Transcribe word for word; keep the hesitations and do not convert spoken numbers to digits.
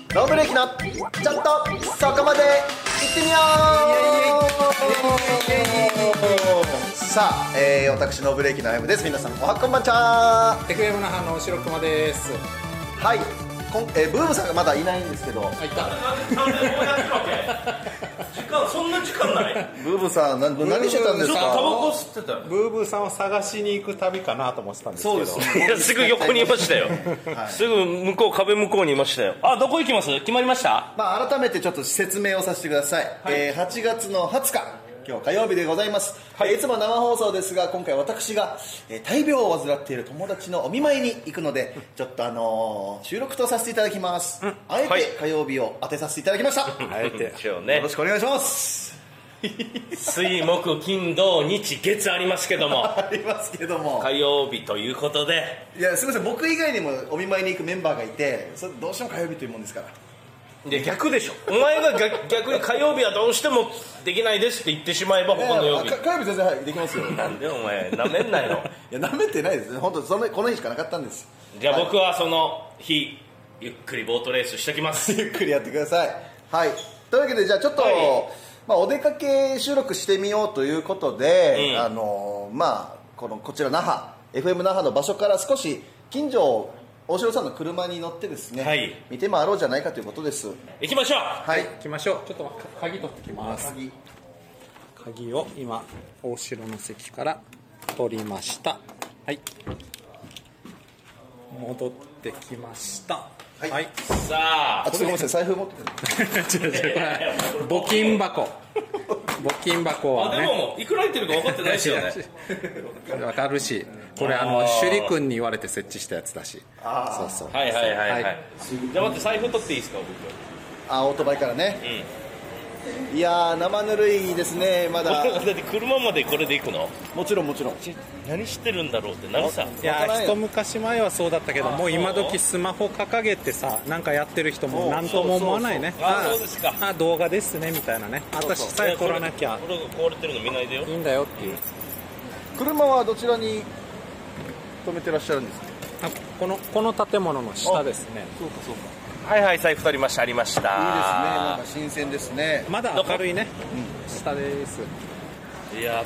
ノーブレーキのちょっとそこまで行ってみよう。さあ、えー、私ノーブレーキのあやむです。皆さんおはこんばんちは。 エフエム 那覇の白熊です。 はいこん、えー、ブームさんがまだいないんですけど、 あ、いた。 時間そんな時間ない。 ブームさんな何してたんですか。 ちょっとタバコ吸ってた。 ブーブーさんを探しに行く旅かなと思ってたんですけど。 そうですねいやすぐ横にいましたよ、はい、すぐ向こう壁向こうにいましたよ。あ、どこ行きます？決まりました？ まあ、改めてちょっと説明をさせてください、はい。えー、はちがつのはつか今日火曜日でございます、はい。いつも生放送ですが今回私が、えー、大病を患っている友達のお見舞いに行くのでちょっとあのー、収録とさせていただきます、うん、あえて火曜日を当てさせていただきました、はい、あえてよろしくお願いします。 水木金土日月ありますけどもありますけども火曜日ということで、 いやすみません、僕以外にもお見舞いに行くメンバーがいてそれどうしても火曜日というもんですから。 いや逆でしょ、お前が 逆, 逆に火曜日はどうしてもできないですって言ってしまえば他の曜日、 火曜日全然、はい、できますよ。 なんでお前なめんないの。 いやなめてないですね、本当そのこの日しかなかったんです。 じゃあ僕はその日ゆっくりボートレースしてきます。 ゆっくりやってください。はい、というわけでじゃあちょっと、はい、まあ、お出かけ収録してみようということで、うん、あのまあこのこちら那覇 エフエム 那覇の場所から少し近所大城さんの車に乗ってですね、はい、見て回ろうじゃないかということです。 行きましょう。 はい、行きましょう。ちょっと鍵取ってきます。鍵鍵を今大城の席から取りました。はい、戻ってきました。はい、はい、 さあ、 あ、ちょっとごめんなさい、財布持ってる。違う違う、 募金箱募金箱はね、 あ、でもいくら入ってるか分かってないですよね。 分かるし、これあの首里君に言われて設置したやつだし。あ、そうそう、 はいはいはいはい、はい、じゃあ待って、財布取っていいですか僕。あ、オートバイからね、うん、いやー生ぬるいですね。まだだって車までこれで行くの？ もちろんもちろん。 何してるんだろうってなるさ。 いや一昔前はそうだったけど、もう今時スマホ掲げてさ、なんかやってる人も何とも思わないね。 あ、そうですか。 あ、動画ですねみたいなね。私さえ撮らなきゃこれが壊れてるの見ないでよ、 いいんだよっていう。 車はどちらに止めてらっしゃるんですか？ あ、このこの建物の下ですね。 そうかそうか。 はいはい、財布取りました。ありました。いいですね、 なんか新鮮ですね。 まだ明るいね、うん、下です。 いや